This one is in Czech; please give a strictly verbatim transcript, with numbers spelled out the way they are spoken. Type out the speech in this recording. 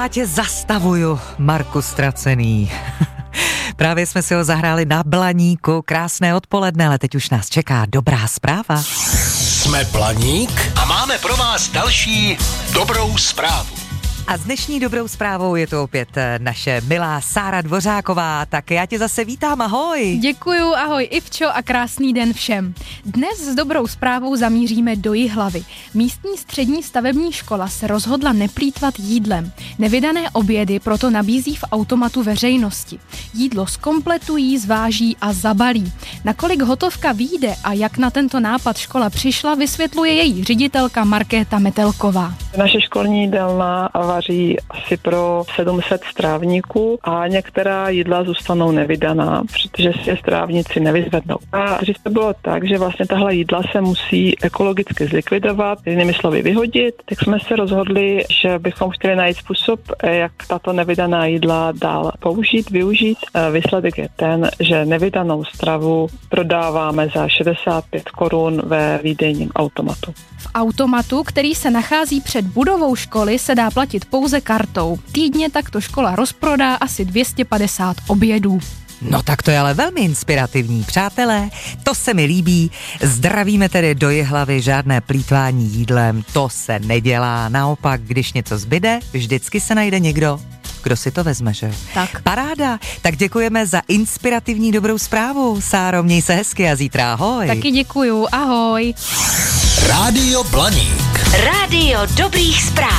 Já tě zastavuju, Marku Ztracený. Právě jsme si ho zahráli na Blaníku, krásné odpoledne, ale teď už nás čeká dobrá zpráva. Jsme Blaník a máme pro vás další dobrou zprávu. A s dnešní dobrou zprávou je to opět naše milá Sára Dvořáková, tak já tě zase vítám, ahoj. Děkuju, ahoj Ivčo a krásný den všem. Dnes s dobrou zprávou zamíříme do Jihlavy. Místní střední stavební škola se rozhodla neplýtvat jídlem. Nevydané obědy proto nabízí v automatu veřejnosti. Jídlo zkompletují, zváží a zabalí. Nakolik hotovka vyjde a jak na tento nápad škola přišla, vysvětluje její ředitelka Markéta Metelková. Naše školní jídelna vaří asi pro sedm set strávníků a některá jídla zůstanou nevydaná, protože si je strávníci nevyzvednou. A dřív to bylo tak, že vlastně tahle jídla se musí ekologicky zlikvidovat, jinými slovy vyhodit, tak jsme se rozhodli, že bychom chtěli najít způsob, jak tato nevydaná jídla dál použít, využít. Výsledek je ten, že nevydanou stravu prodáváme za šedesát pět korun ve výdejním automatu. V automatu, který se nachází před budovou školy, se dá platit pouze kartou. Týdně takto škola rozprodá asi dvě stě padesát obědů. No tak to je ale velmi inspirativní, přátelé, to se mi líbí. Zdravíme tedy do Jihlavy, žádné plýtvání jídlem, to se nedělá. Naopak, když něco zbyde, vždycky se najde někdo, kdo si to vezme, že? Tak. Paráda, tak děkujeme za inspirativní dobrou zprávu. Sáro, měj se hezky a zítra ahoj. Taky děkuju, ahoj. Rádio Blaník. Rádio dobrých zpráv.